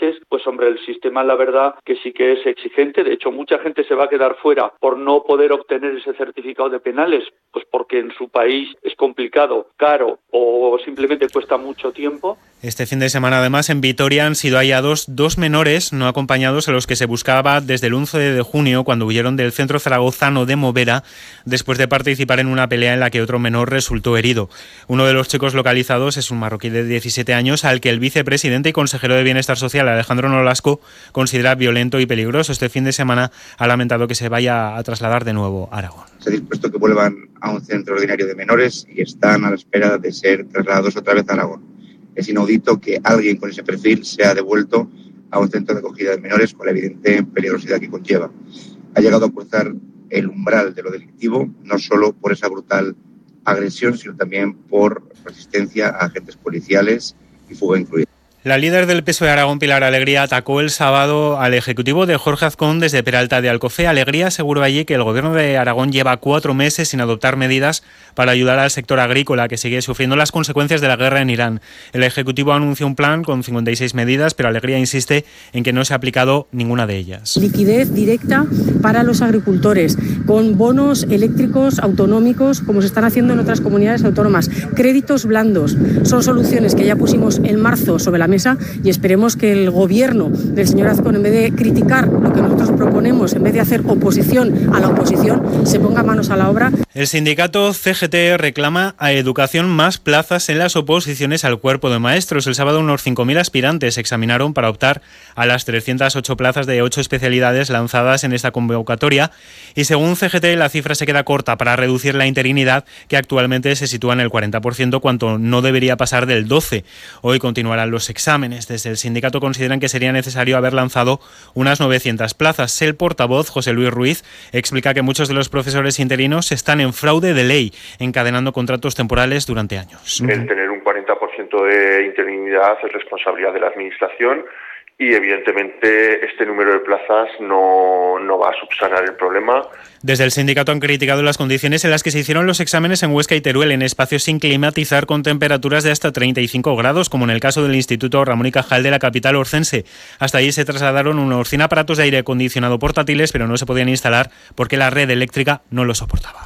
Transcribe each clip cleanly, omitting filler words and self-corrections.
coches, pues hombre, el sistema la verdad que sí que es exigente. De hecho, mucha gente se va a quedar fuera por no poder obtener ese certificado de penales, pues porque en su país es complicado, caro o simplemente cuesta mucho tiempo. Este fin de semana, además, en Vitoria han sido hallados 2 menores no acompañados a los que se buscaba desde el 11 de junio, cuando huyeron del centro zaragozano de Movera, después de participar en una pelea en la que otro menor resultó herido. Uno de los chicos localizados es un marroquí de 17 años, al que el vicepresidente y consejero de Bienestar Social, Alejandro Nolasco, considera violento y peligroso. Este fin de semana ha lamentado que se vaya a trasladar de nuevo a Aragón. Se ha dispuesto que vuelvan a un centro ordinario de menores y están a la espera de ser trasladados otra vez a Aragón. Es inaudito que alguien con ese perfil sea devuelto a un centro de acogida de menores con la evidente peligrosidad que conlleva. Ha llegado a cruzar el umbral de lo delictivo, no solo por esa brutal agresión, sino también por resistencia a agentes policiales y fuga incluida. La líder del PSOE de Aragón, Pilar Alegría, atacó el sábado al ejecutivo de Jorge Azcón desde Peralta de Alcocé. Alegría aseguró allí que el gobierno de Aragón lleva 4 meses sin adoptar medidas para ayudar al sector agrícola, que sigue sufriendo las consecuencias de la guerra en Irán. El ejecutivo anunció un plan con 56 medidas, pero Alegría insiste en que no se ha aplicado ninguna de ellas. Liquidez directa para los agricultores, con bonos eléctricos autonómicos, como se están haciendo en otras comunidades autónomas. Créditos blandos son soluciones que ya pusimos en marzo sobre la mesa y esperemos que el gobierno del señor Azcón, en vez de criticar lo que nosotros proponemos, en vez de hacer oposición a la oposición, se ponga manos a la obra. El sindicato CGT reclama a Educación más plazas en las oposiciones al cuerpo de maestros. El sábado unos 5.000 aspirantes se examinaron para optar a las 308 plazas de 8 especialidades lanzadas en esta convocatoria y según CGT la cifra se queda corta para reducir la interinidad, que actualmente se sitúa en el 40%, cuando no debería pasar del 12%. Hoy continuarán los exámenes. Desde el sindicato consideran que sería necesario haber lanzado unas 900 plazas. El portavoz, José Luis Ruiz, explica que muchos de los profesores interinos están en fraude de ley, encadenando contratos temporales durante años. El tener un 40% de interinidad es responsabilidad de la Administración y evidentemente este número de plazas no va a subsanar el problema. Desde el sindicato han criticado las condiciones en las que se hicieron los exámenes en Huesca y Teruel, en espacios sin climatizar con temperaturas de hasta 35 grados, como en el caso del Instituto Ramón y Cajal de la capital orcense. Hasta allí se trasladaron unos 100 aparatos de aire acondicionado portátiles, pero no se podían instalar porque la red eléctrica no lo soportaba.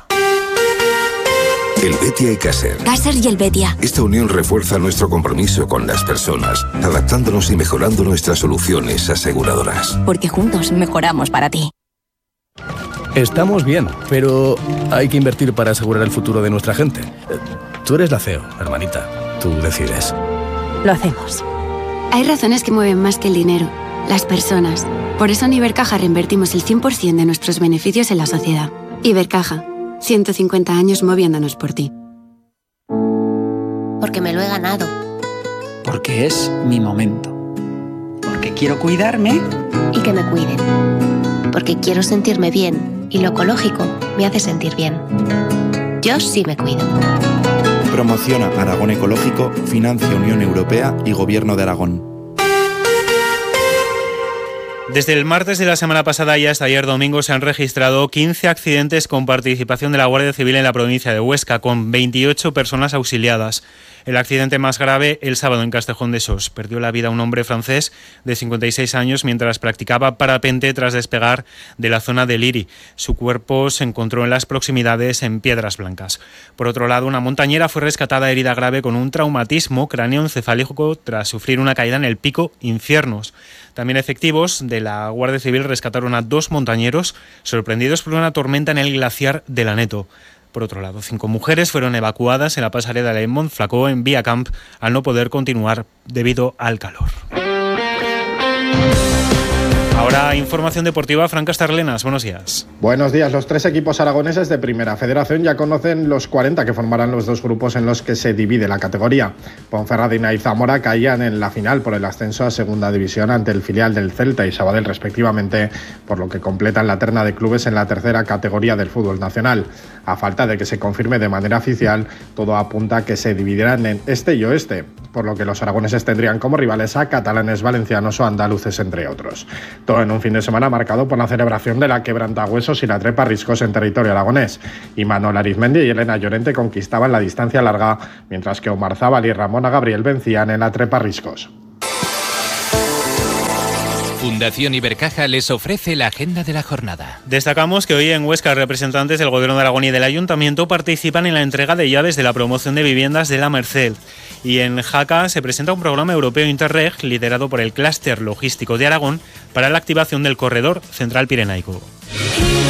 El Betia y Caser. Caser y el Betia. Esta unión refuerza nuestro compromiso con las personas, adaptándonos y mejorando nuestras soluciones aseguradoras. Porque juntos mejoramos para ti. Estamos bien, pero hay que invertir para asegurar el futuro de nuestra gente. Tú eres la CEO, hermanita. Tú decides. Lo hacemos. Hay razones que mueven más que el dinero. Las personas. Por eso en Ibercaja reinvertimos el 100% de nuestros beneficios en la sociedad. Ibercaja. 150 años moviéndonos por ti. Porque me lo he ganado. Porque es mi momento. Porque quiero cuidarme. Y que me cuiden. Porque quiero sentirme bien. Y lo ecológico me hace sentir bien. Yo sí me cuido. Promociona Aragón Ecológico, financia Unión Europea y Gobierno de Aragón. Desde el martes de la semana pasada y hasta ayer domingo se han registrado 15 accidentes con participación de la Guardia Civil en la provincia de Huesca, con 28 personas auxiliadas. El accidente más grave el sábado en Castejón de Sos. Perdió la vida un hombre francés de 56 años mientras practicaba parapente tras despegar de la zona de Liri. Su cuerpo se encontró en las proximidades en Piedras Blancas. Por otro lado, una montañera fue rescatada herida grave con un traumatismo cráneoencefálico tras sufrir una caída en el pico Infiernos. También efectivos de la Guardia Civil rescataron a 2 montañeros sorprendidos por una tormenta en el glaciar de Laneto. Por otro lado, 5 mujeres fueron evacuadas en la pasarela de Montflacó en Viacamp al no poder continuar debido al calor. Ahora, información deportiva, Fran Castarlenas, buenos días. Buenos días. Los 3 equipos aragoneses de Primera Federación ya conocen los 40 que formarán los 2 grupos en los que se divide la categoría. Ponferradina y Zamora caían en la final por el ascenso a Segunda División ante el filial del Celta y Sabadell respectivamente, por lo que completan la terna de clubes en la tercera categoría del fútbol nacional. A falta de que se confirme de manera oficial, todo apunta a que se dividirán en este y oeste, por lo que los aragoneses tendrían como rivales a catalanes, valencianos o andaluces, entre otros. Todo en un fin de semana marcado por la celebración de la quebrantahuesos y la trepa riscos en territorio aragonés. Imanol Arizmendi y Elena Llorente conquistaban la distancia larga, mientras que Omar Zábal y Ramona Gabriel vencían en la trepa riscos. Fundación Ibercaja les ofrece la agenda de la jornada. Destacamos que hoy en Huesca representantes del Gobierno de Aragón y del Ayuntamiento participan en la entrega de llaves de la promoción de viviendas de la Merced. Y en Jaca se presenta un programa europeo Interreg liderado por el Clúster Logístico de Aragón para la activación del corredor central pirenaico.